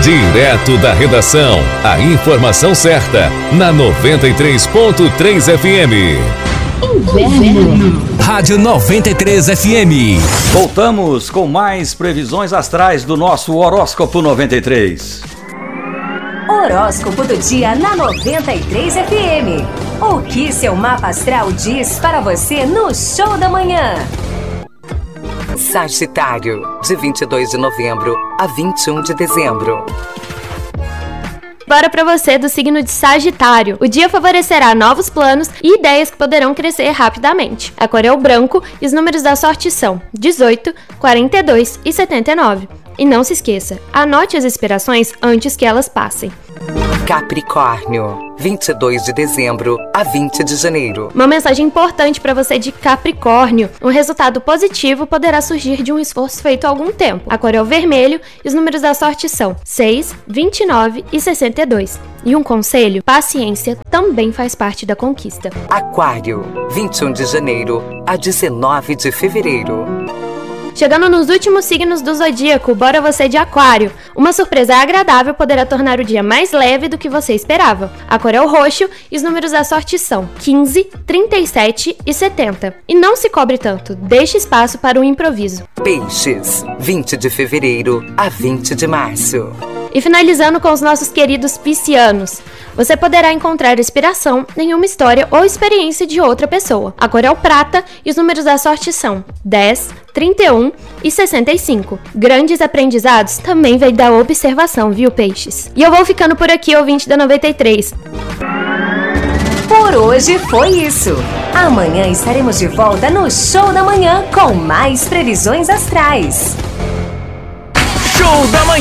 Direto da redação, a informação certa, na 93.3 FM. Inverno. Rádio 93 FM. Voltamos com mais previsões astrais do nosso Horóscopo 93. Horóscopo do dia na 93 FM. O que seu mapa astral diz para você no Show da Manhã? Sagitário, de 22 de novembro a 21 de dezembro. Bora pra você do signo de Sagitário. O dia favorecerá novos planos e ideias que poderão crescer rapidamente. A cor é o branco e os números da sorte são 18, 42 e 79. E não se esqueça, anote as inspirações antes que elas passem. Capricórnio, 22 de dezembro a 20 de janeiro. Uma mensagem importante para você de Capricórnio. Um resultado positivo poderá surgir de um esforço feito há algum tempo. A cor é o vermelho e os números da sorte são 6, 29 e 62. E um conselho, paciência também faz parte da conquista. Aquário, 21 de janeiro a 19 de fevereiro. Chegando nos últimos signos do zodíaco, bora você de Aquário. Uma surpresa agradável poderá tornar o dia mais leve do que você esperava. A cor é o roxo e os números da sorte são 15, 37 e 70. E não se cobre tanto, deixe espaço para o improviso. Peixes, 20 de fevereiro a 20 de março. E finalizando com os nossos queridos piscianos. Você poderá encontrar inspiração em uma história ou experiência de outra pessoa. A cor é o prata e os números da sorte são 10, 31 e 65. Grandes aprendizados também vêm da observação, viu, peixes? E eu vou ficando por aqui, ouvinte da 93. Por hoje foi isso. Amanhã estaremos de volta no Show da Manhã com mais previsões astrais. Show da Manhã.